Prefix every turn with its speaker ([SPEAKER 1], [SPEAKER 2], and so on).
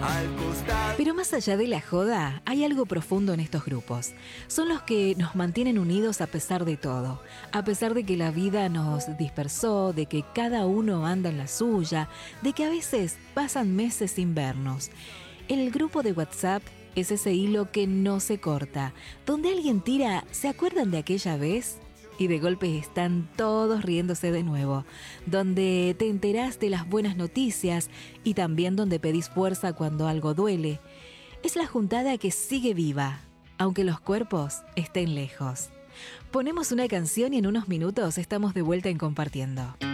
[SPEAKER 1] Pero más allá de la joda, hay algo profundo en estos grupos. Son los que nos mantienen unidos a pesar de todo. A pesar de que la vida nos dispersó, de que cada uno anda en la suya, de que a veces pasan meses sin vernos. El grupo de WhatsApp es ese hilo que no se corta, donde alguien tira, ¿se acuerdan de aquella vez? Y de golpe están todos riéndose de nuevo, donde te enterás de las buenas noticias y también donde pedís fuerza cuando algo duele. Es la juntada que sigue viva, aunque los cuerpos estén lejos. Ponemos una canción y en unos minutos estamos de vuelta en Compartiendo.